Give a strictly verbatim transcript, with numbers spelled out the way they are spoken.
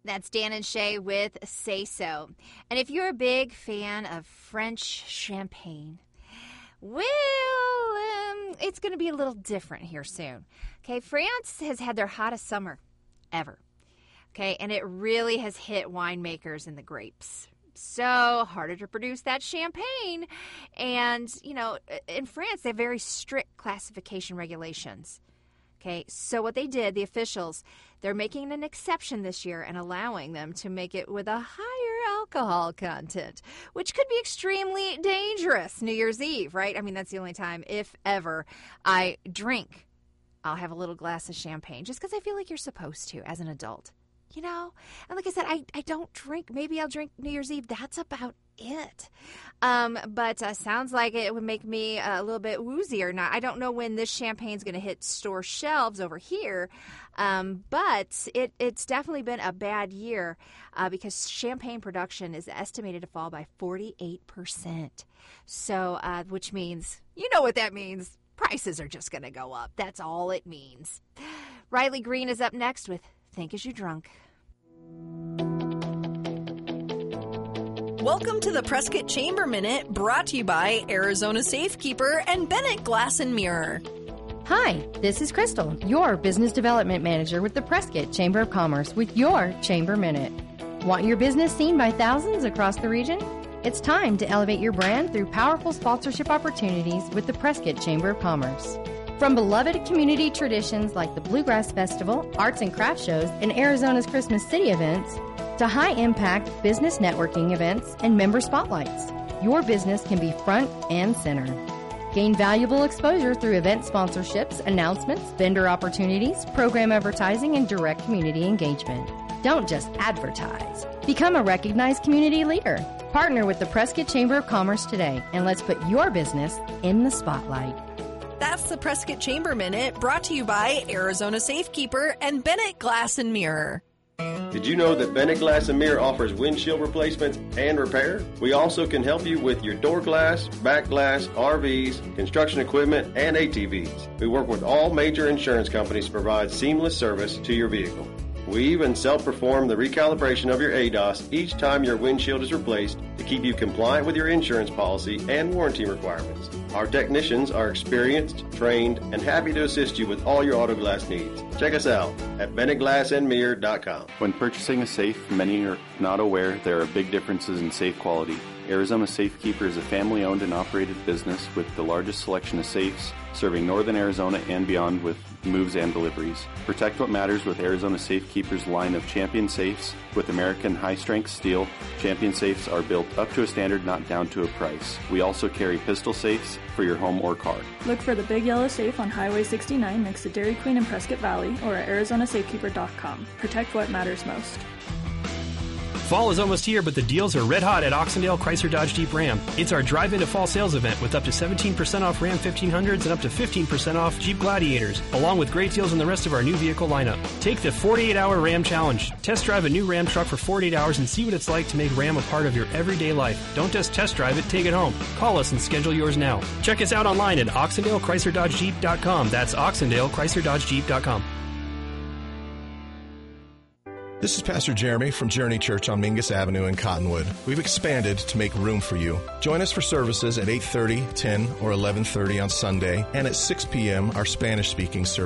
That's Dan and Shay with Say So. And if you're a big fan of French champagne, well, um, it's going to be a little different here soon. Okay, France has had their hottest summer ever. Okay, and it really has hit winemakers and the grapes. So harder to produce that champagne. And, you know, in France, they have very strict classification regulations. Okay, so what they did, the officials, they're making an exception this year and allowing them to make it with a higher alcohol content, which could be extremely dangerous New Year's Eve, right? I mean, that's the only time, if ever, I drink. I'll have a little glass of champagne just because I feel like you're supposed to as an adult, you know? And like I said, I, I don't drink. Maybe I'll drink New Year's Eve. That's about it. Um, but uh, sounds like it would make me uh, a little bit woozy or not. I don't know when this champagne's going to hit store shelves over here, um, but it, it's definitely been a bad year uh, because champagne production is estimated to fall by forty-eight percent. So, uh, which means, you know what that means. Prices are just going to go up. That's all it means. Riley Green is up next with Think As You Drunk. Welcome to the Prescott Chamber Minute, brought to you by Arizona Safekeeper and Bennett Glass and Mirror. Hi, this is Crystal, your Business Development Manager with the Prescott Chamber of Commerce with your Chamber Minute. Want your business seen by thousands across the region? It's time to elevate your brand through powerful sponsorship opportunities with the Prescott Chamber of Commerce. From beloved community traditions like the Bluegrass Festival, arts and craft shows, and Arizona's Christmas City events, to high-impact business networking events and member spotlights, your business can be front and center. Gain valuable exposure through event sponsorships, announcements, vendor opportunities, program advertising, and direct community engagement. Don't just advertise. Become a recognized community leader. Partner with the Prescott Chamber of Commerce today, and let's put your business in the spotlight. That's the Prescott Chamber Minute, brought to you by Arizona Safekeeper and Bennett Glass and Mirror. Did you know that Bennett Glass and Mirror offers windshield replacements and repair? We also can help you with your door glass, back glass, R Vs, construction equipment, and A T Vs. We work with all major insurance companies to provide seamless service to your vehicle. We even self-perform the recalibration of your A D O S each time your windshield is replaced to keep you compliant with your insurance policy and warranty requirements. Our technicians are experienced, trained, and happy to assist you with all your auto glass needs. Check us out at bennett glass and mirror dot com. When purchasing a safe, many are not aware there are big differences in safe quality. Arizona Safekeeper is a family-owned and operated business with the largest selection of safes, serving northern Arizona and beyond with moves and deliveries. Protect what matters with Arizona Safekeeper's line of Champion safes with American high-strength steel. Champion safes are built up to a standard, not down to a price. We also carry pistol safes for your home or car. Look for the Big Yellow Safe on Highway sixty-nine next to Dairy Queen in Prescott Valley or at arizona safekeeper dot com. Protect what matters most. Fall is almost here, but the deals are red hot at Oxendale Chrysler Dodge Jeep Ram. It's our drive into fall sales event with up to seventeen percent off Ram fifteen hundreds and up to fifteen percent off Jeep Gladiators, along with great deals on the rest of our new vehicle lineup. Take the forty-eight hour Ram Challenge. Test drive a new Ram truck for forty-eight hours and see what it's like to make Ram a part of your everyday life. Don't just test drive it, take it home. Call us and schedule yours now. Check us out online at Oxendale Chrysler Dodge Jeep dot com. That's Oxendale Chrysler Dodge Jeep dot com. This is Pastor Jeremy from Journey Church on Mingus Avenue in Cottonwood. We've expanded to make room for you. Join us for services at eight thirty, ten, or eleven thirty on Sunday, and at six p.m. our Spanish-speaking service.